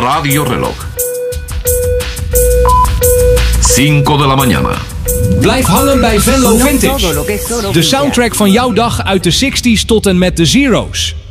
radioreloj. 5 de la mañana. Blijf hangen bij Venlo Vintage. De soundtrack van jouw dag uit de 60s tot en met de zeros.